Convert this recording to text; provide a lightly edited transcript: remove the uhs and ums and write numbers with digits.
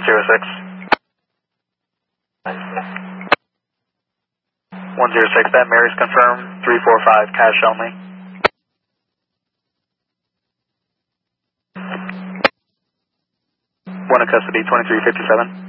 106, that Mary's confirmed, 345, cash only. One in custody, 2357.